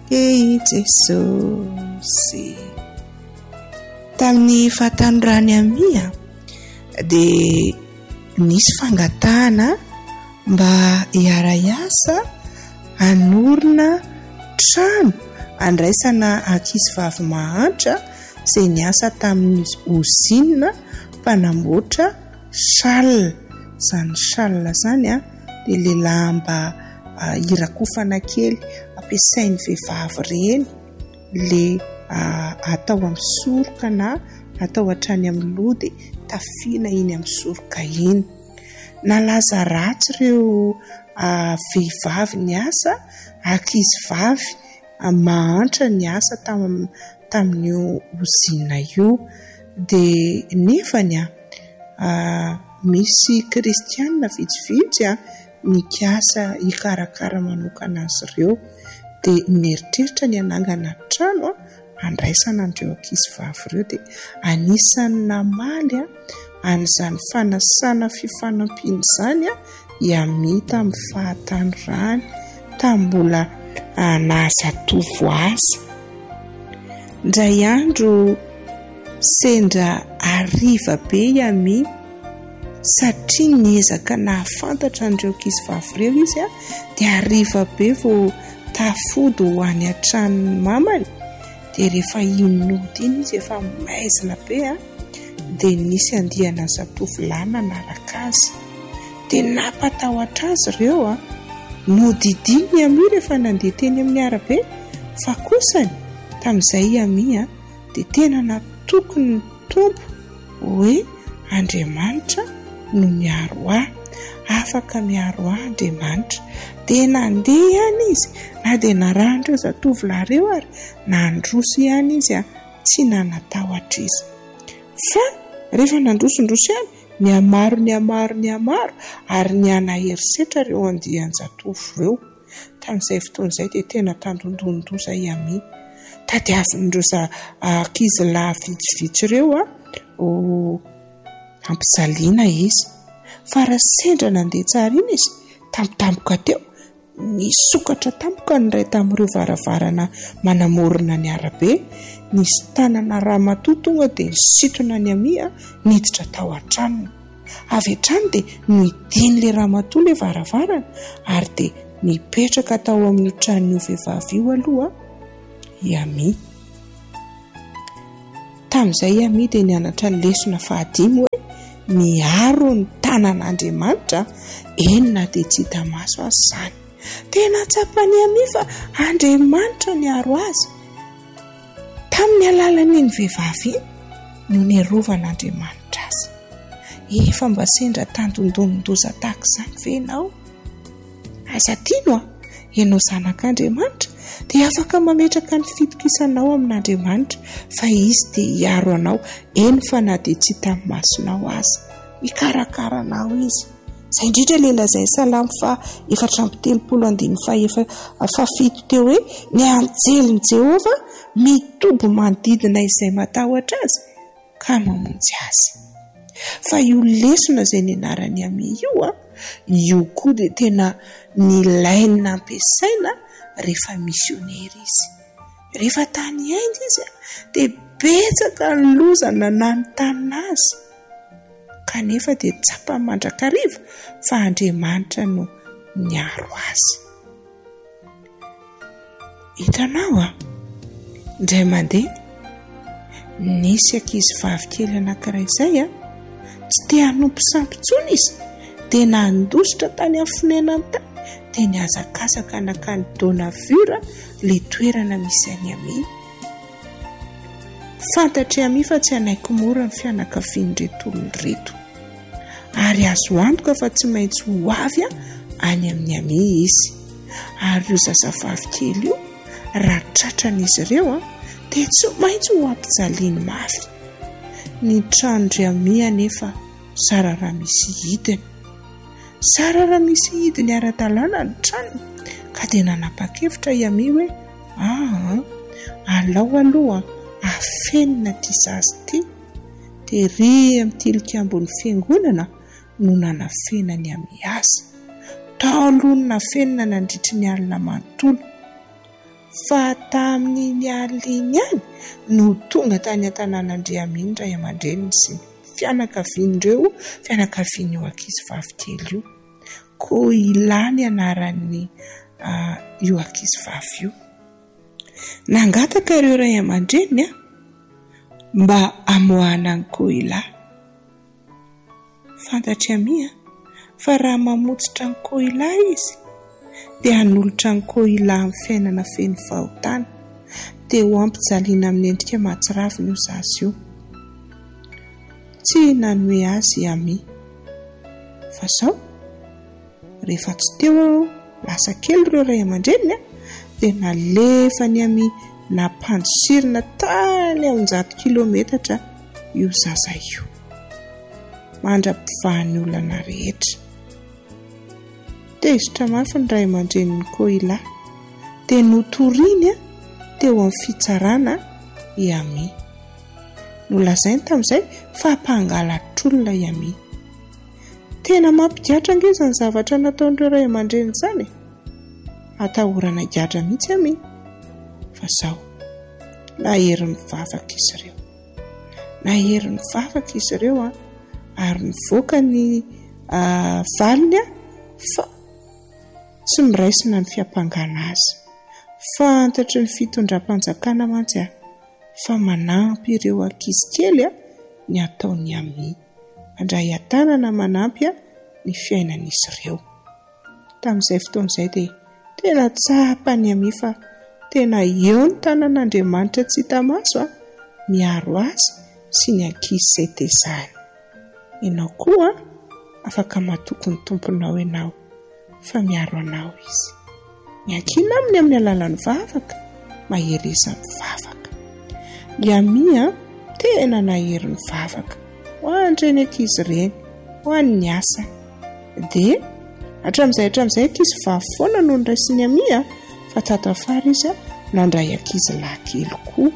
i Jesosy. Tamin'ny fahatanorany Amia dia nisy fangatahana mba hiara-iasa hanorina trano andraisana ankizy vavy mahantra izay niasa tamin'ny ozinina mpanamboatra shalina. Izany shalina izany dia ilay lamba hirakofana kely ampiasain'ny vehivavy ireny, ilay atao amin'ny soroka na atao hatrany amin'ny lody, tafiana iny amin'ny soroka iny. Nalaza ratsy ireo vehivavy ny asa, ankizy vavy mahantra ny asa tamin'io ozinina io. Dia nefany misy kristianina vitsivitsy nikasa hikarakara manokana azy ireo, dia nieritreritra ny hanangana trano andraisana an'ireo ankizy vavy ireo. Dia anisan'ny namaly an'izany fanasana fifanampiana izany hiamita amin'ny fahatanorany tambola nahazatovo azy. Indray andro sendra hariva be Ami, satria niezaka nahafantatra an'ireo ankizy vavy ireo izy dia hariva be vao tafody ho any an-tranon'ny mamany. Dia rehefa inody iny izy efa maizina be dia nisy andihana zatovolahy nanaraka azy, dia nampatahotra azy ireo nodidiny Ami rehefa nandeha teny amin'ny arabe. Fa kosany tamin'izay Ami dia tena natoko ny tompo hoe Andriamanitra no miaro ahy, afaka miaro ahy Andriamanitra. Dia nandeha ihany izy, na dia narahandreo zatovolahy ireo ary nandroso ihany izy tsy nanatahotra izy. Fa rehefa nandrosondroso ihany niamaro ary nianaherisetra ireo andian-jatovo ireo. Tamin'izay fotoan'izay dia tena tandondondoza Ami, tadiavin'ireo ankizy lahy vitsivitsy ireo ampizaliana izy. Fa raha sendra nandeha tsara iny izy, tampotampoka teo nisokatra tampoka ny iray tamin'ireo varavarana manamorona ny arabe. Nisy tanana ramatoa tonga dia nisitona ny Ami niditra tao an-tranony. Avy hatrany dia nidiny ilay ramatoa ilay varavarana ary dia nipetraka tao amin'ny tranon'io vehivavy io aloha Ami. Tamin'izay Ami dia nianatra ny lesona 5 hoe miaro ny tanan'Andriamanitra, enina dia tsy hita maso azy izany. Tena tsapany Ami fa Andriamanitra niaro azy tamin'ny alalan'iny vehivavy no niarovan'Andriamanitra azy. Efa mba sendra tandondondoza tahaka izany ve ianao? Aza tiano ianao zanak'Andriamanitra dia afaka mametraka ny fitokisanao amin'Andriamanitra, fa izy dia hiaro anao, eny fa na dia tsy hita amin'ny masonao azy, mikarakara anao izy. Izay indrindra ilay lazay Salamo 4:7 teo hoe ny anjelin'i Jehova mitobo manodidina izay matahotra azy ka mamonjy azy. Fa io lesona izay nianarany Ami io koa dia tena nilaina ampiasaina rehefa misionery izy. Rehefa tany Inde izy dia betsaka ny lozana nanontany azy, kanefa dia tsapa mandrakariva fa Andriamanitra no niaro azy. Hitanao indray mandeha nisy ankizy vavy kely anankiray izay tsy te hanompo sampitsony izy, dia nandositra tany amin'ny fonenany tany, dia niazakazaka nakany Donavura ilay toerana misy any Ami. Fantatry Ami fa tsy hanaiko mora ny fianakavian'ireto olona reto, ary azo antoka fa tsy maintsy ho avy any amin'ny Ami izy. Ary io zazavavy kely io raha tratran'izy ireo dia tsy maintsy ho ampijaliany mafy. Ny tranondry Ami anefa sara raha misy hidiny, sara raha misy hidiny ara-dalàna ny tranony, ka dia nanapa-kevitra Ami hoe alao aloha afenina ty zazy ty, dia ry amin'ny tilikambon'ny fiangonana no nanafenany Ami azy. Tao aloha ny nafenina nandritry ny alina manontolo, fa tamin'ny aliny any no tonga tany an-tanàn'Andriamanitra Ray aman-dreny sy fianakavian'ireo fianakavian'io ankizy vavikely io. Koila ny anaran'ny io ankizy vavy io. Nangataka ireo ray aman-dreny mba amoahana ny Koila. Fantatry mia fa raha mamotsitra ny Koila izy dia hanolotra ny Koila amin'ny fiainana feno fahotana, dia ho ampijaliana amin'ny endrika mahatsiravina io zazy io. Tsy nanome azy Ami fa sao rehefa tsy teo lasa kely ireo ray aman-dreny dia nalefa ny Ami nampandosirina tany 100 kilometatra io zaza io, mandra-pivahan'ny olana rehetra. Tezitra mafy ny ray aman-dreny ny Koila dia notoriany teo amin'ny fitsarana i Ami. Nolazainy tamin'izay fa mpangalatr-olona i Ami. Tena mampigatra angeza ny zavatra nataon'ireo ray aman-dreny izany. Atahorana gadra mihitsy Ami. Fa sao nahery mivavaka izy ireo. Nahery mivavaka izy ireo ary nivoaka ny valiny fa tsy miraisina ny fiampangana azy. Fantatry ny fitondram-panjakana mantsy fa manampy ireo ankizy kely ny ataony Ami. Mandray an-tanana manampy ny fiainan'izy ireo. Tamin'izay fotoan'izay dia tena tsapa ny Ami fa tena eo ny tanan'Andriamanitra tsy hita maso miaro azy sy ny ankizy izay tezahany. Ianao koa afaka matoky ny tomponao ianao fa miaro anao izy. Miankina aminy amin'ny alalan'ny vavaka, mahereza mivavaka. Ny Ami tena nahery ny vavaka ho an'ireny ankizy ireny, ho an'ny asa. Dia hatramin'izay ankizy vavy foana no niraisiny Ami fa tatafara izy nandray ankizy lahy kely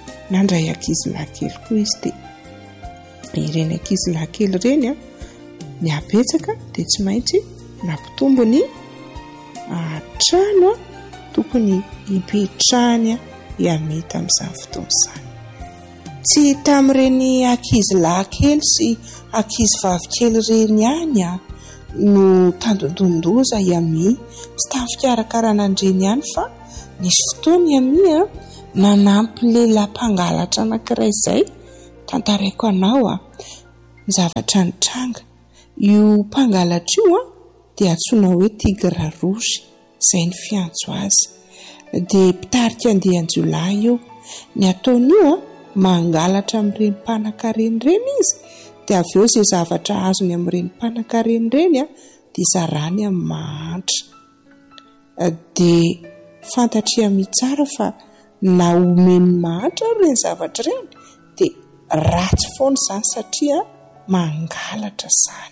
koa izy. Dia ireny ankizy lahy kely ireny ny apetsaka dia tsy maintsy nampitombo ny trano tokony hipetrahany i Ami tamin'izany fotoana izany. Tsy tamin'ireny ankizy lahy kely sy ankizy vavy kely ireny ihany no tandodondoza i Ami, tsy tamin'ny fikarakarana-dreny ihany fa nisy fotoana i Ami nanampy lehilahy mpangalatra anankiray izay tantaraiko anao ny zavatra nitranga. Io mpangalatra io dia antsoina hoe Tigre Rouge, izay ny fiantso azy. Dia mpitarika andehan-jiolahy io. Ny ataony io mangalatra amin'ireny mpanan-karena ireny izy, dia avy eo izay zavatra azony amin'ireny mpanan-karena ireny dia zarany amin'ny mahantra. Dia fantatry Ami tsara fa na omeny mahantra ireny zavatra ireny dia ratsy foana izany satria mangalatra izany.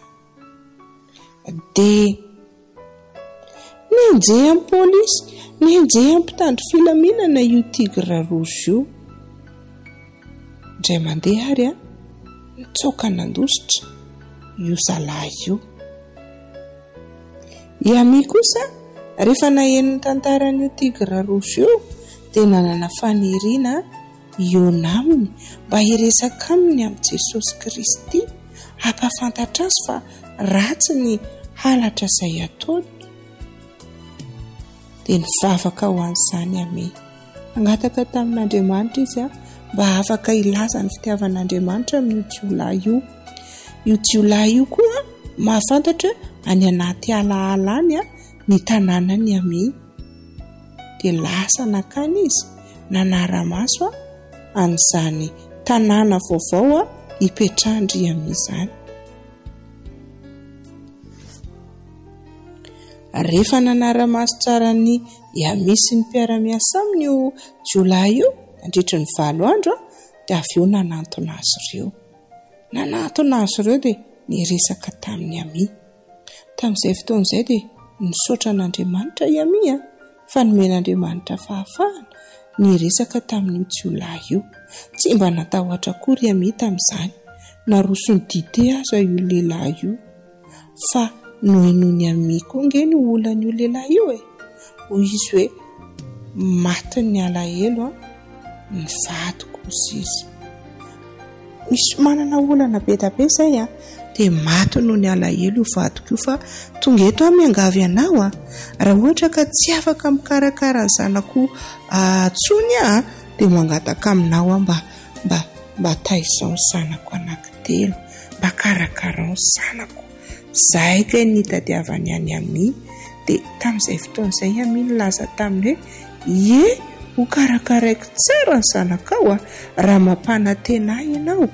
Dia nenjeha amin'ny polisy, nenjeha amin'ny mpitandro filaminana io Tigre Rouge io. Indray mandeha ary nitsoaka nandositra io zalahy io. I Ami kosa rehefa naheno ny tantaran'io Tigre Rouge io dia nanana faniriana eo aminy mba hiresaka aminy amin'ny Jesosy Kristy, hampafantatra azy fa ratsy ny halatra izay ataony. Dia nivavaka ho an'izany Ami. Nangataka tamin'Andriamanitra izy mba afaka ilaza ny fitiavan'Andriamanitra amin'io jiolahy io. Io jiolahy io koa mahafantatra any anaty alaala any ny tanànany Ami. Dia lasa nakany izy nanara-maso an'izany tanàna vaovao hipetrahany Ami izany. Rehefa nanara-maso tsara ny Ami sy ny mpiara-miasa amin'io jiolahy io nandritry ny 7 andro dia avy eo nanantona azy ireo. Dia niresaka tamin'ny Ami. Tamin'izay fotoan'izay dia nisaotra an'Andriamanitra i Ami fa nomen'Andriamanitra fahafahana niresaka tamin'io jiolahy io. Tsy mba natahotra akory Ami tamin'izany, naroso ny dite aza io lehilahy io, fa nohenoiny Ami koa nge ny olan'io lehilahy io hoy izy hoe maty ny alahelo ny vato kosa izy. Misy manana olana be da be izay dia maty noho ny alahelo io vadiko io, fa tonga eto miangavy anao raha ohatra ka tsy afaka mikarakara ny zanako tsony dia mangataka aminao mba taizao ny zanako anankitelo, mba karakarao ny zanako. Zahay kay nitadiavany any amin'ny dia tamin'izay fotoan'izay nilaza taminy hoe ho karakaraiko tsara ny zanakao raha mampanantena ianao,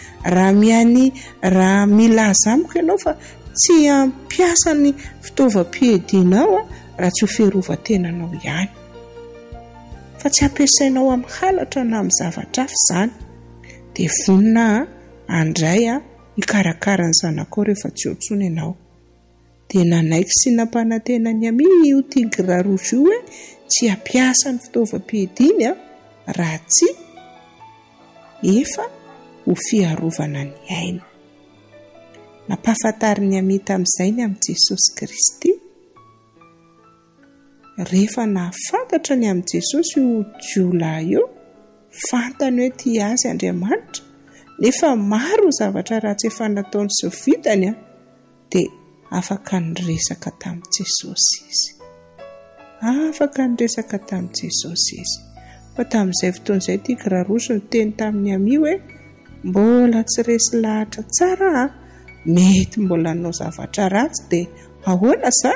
raha milaza amiko ianao fa tsy ampiasa ny fitaovam-piadianao raha tsy ho fiarovan-tenanao ihany, fa tsy ampiasainao amin'ny halatra na amin'ny zavatra hafa izany. Dia vonina andray hikarakara ny zanakao rehefa tsy eo intsony ianao. Dia nanaiky sy nampanantenany io Tigra Rouge io hoe tsy ampiasa ny fitaovam-piadiany raha tsy efa ho fiarovana ny aina. Nampahafantariny tamin'izay ny amin'i Jesosy Kristy. Rehefa nahafantatra ny amin'i Jesosy io jiolahy io, fantany hoe tia azy Andriamanitra, nefa maro zavatra ratsy efa nataony sy vitany dia afaka niresaka tamin'i Jesosy izy. Afaka niresaka tamin'i Jesosy izy. Fa tamin'izay fotoan'izay Tigra Rouge niteny tamin'ny ami hoe mbola tsy resy lahatra tsara, mety mbola nanao zavatra ratsy dia ahoana sa?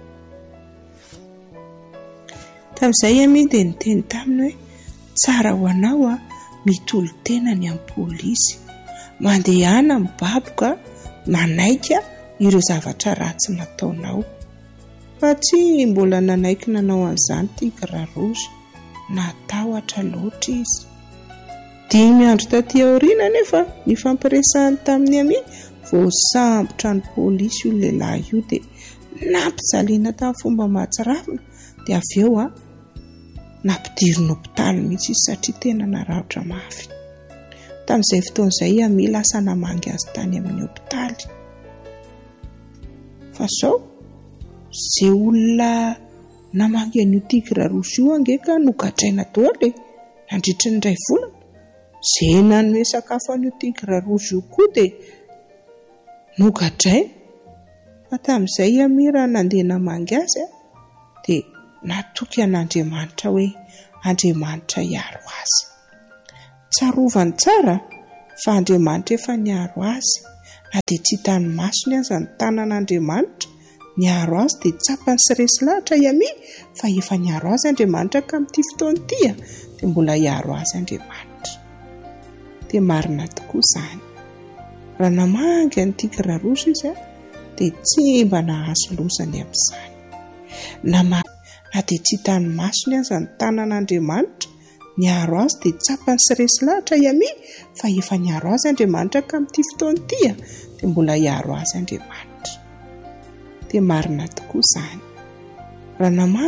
Tamin'izay ami dia niteny taminy hoe tsara ho anao mitolo tena ny amin'ny polisy, mandehana mibaboka manaika ireo zavatra ratsy nataonao. Fa tsy mbola nanaiky nanao an'izany Tigra Rouge, natahotra loatra izy. 5 andro taty aoriana nefa nifampiresahany tamin'ny ami vao sambotra ny polisy io lehilahy io dia nampijaliana tamin'ny fomba mahatsiravina, dia avy eo nampidiriny hopitaly mihitsy izy satria tena naraotra mafy. Tamin'izay fotoan'izay ami lasa namangy azy tany amin'ny hopitaly. Fa sao izay olona namangy an'io Tigra Rouge io angeka nogadraina daholo nandritra ny 2 volana. Izay nanome sakafo an'io Tigra Rouge io koa dia nogadraina. Fa tamin'izay ami raha nandeha namangy azy dia natoky an'Andriamanitra hoe Andriamanitra hiaro azy. Tsarovany tsara fa Andriamanitra efa niaro azy, na dia tsy hitany masony aza ny tanan'Andriamanitra niaro azy dia tsapany sy resy lahatra iami, fa efa niaro azy Andriamanitra ka amin'ity fotoana ity dia mbola hiaro azy Andriamanitra. Dia marina tokoa izany. Raha namangy ny Tigra Rouge izy dia tsy mba nahazo lozany amin'izany. Na dia tsy hitany masony aza ny tanan'Andriamanitra niaro azy dia tsapany sy resy lahatra iami, fa efa niaro azy Andriamanitra ka amin'ity fotoana ity dia mbola hiaro azy Andriamanitra. Dia marina tokoa izany. Raha namangy